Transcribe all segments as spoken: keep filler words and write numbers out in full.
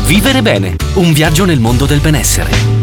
Vivere bene, un viaggio nel mondo del benessere.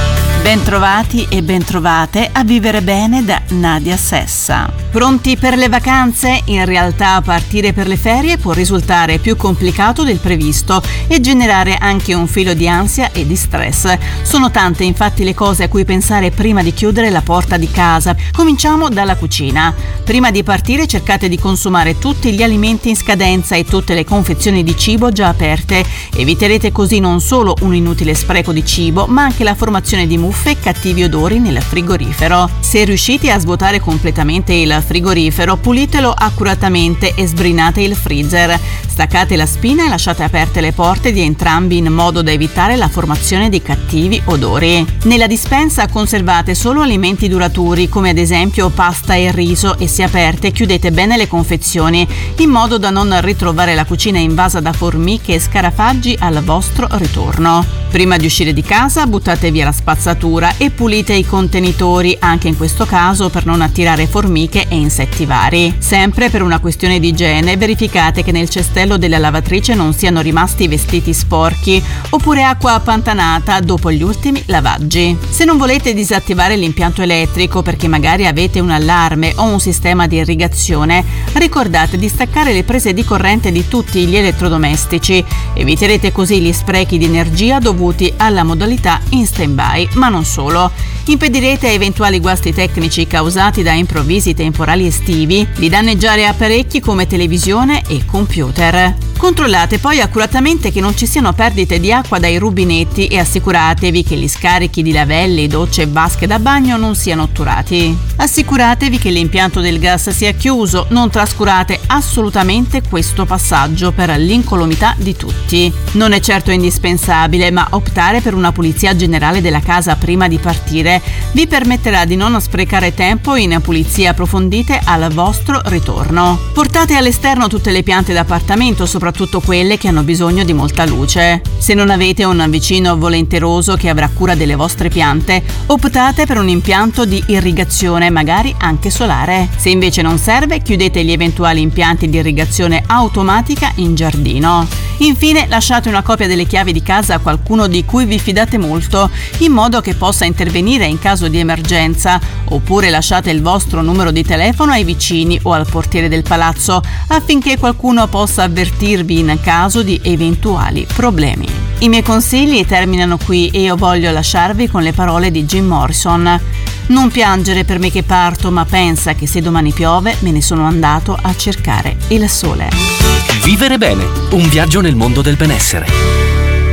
Bentrovati e bentrovate a Vivere Bene da Nadia Sessa. Pronti per le vacanze? In realtà partire per le ferie può risultare più complicato del previsto e generare anche un filo di ansia e di stress. Sono tante infatti le cose a cui pensare prima di chiudere la porta di casa. Cominciamo dalla cucina. Prima di partire cercate di consumare tutti gli alimenti in scadenza e tutte le confezioni di cibo già aperte. Eviterete così non solo un inutile spreco di cibo, ma anche la formazione di muffe e cattivi odori nel frigorifero. Se riuscite a svuotare completamente il frigorifero, pulitelo accuratamente e sbrinate il freezer. Staccate la spina e lasciate aperte le porte di entrambi in modo da evitare la formazione di cattivi odori. Nella dispensa conservate solo alimenti duraturi come ad esempio pasta e riso e se aperte chiudete bene le confezioni in modo da non ritrovare la cucina invasa da formiche e scarafaggi al vostro ritorno. Prima di uscire di casa buttate via la spazzatura e pulite i contenitori, anche in questo caso per non attirare formiche e insetti vari. Sempre per una questione di igiene, verificate che nel cestello della lavatrice non siano rimasti vestiti sporchi oppure acqua appantanata dopo gli ultimi lavaggi. Se non volete disattivare l'impianto elettrico perché magari avete un allarme o un sistema di irrigazione, ricordate di staccare le prese di corrente di tutti gli elettrodomestici. Eviterete così gli sprechi di energia dovuti alla modalità in stand-by, ma non solo. Impedirete a eventuali guasti tecnici causati da improvvisi temporali estivi di danneggiare apparecchi come televisione e computer. Controllate poi accuratamente che non ci siano perdite di acqua dai rubinetti e assicuratevi che gli scarichi di lavelli, docce e vasche da bagno non siano otturati. Assicuratevi che l'impianto del gas sia chiuso, non trascurate assolutamente questo passaggio per l'incolumità di tutti. Non è certo indispensabile, ma optare per una pulizia generale della casa prima di partire vi permetterà di non sprecare tempo in pulizie approfondite al vostro ritorno. Portate all'esterno tutte le piante d'appartamento, soprattutto quelle che hanno bisogno di molta luce. Se non avete un vicino volenteroso che avrà cura delle vostre piante, optate per un impianto di irrigazione, magari anche solare. Se invece non serve, chiudete gli eventuali impianti di irrigazione automatica in giardino. Infine, lasciate una copia delle chiavi di casa a qualcuno di cui vi fidate molto, in modo che possa intervenire in caso di emergenza, oppure lasciate il vostro numero di telefono ai vicini o al portiere del palazzo affinché qualcuno possa avvertirvi in caso di eventuali problemi. I miei consigli terminano qui e io voglio lasciarvi con le parole di Jim Morrison. Non piangere per me che parto, ma pensa che se domani piove me ne sono andato a cercare il sole. Vivere bene, un viaggio nel mondo del benessere.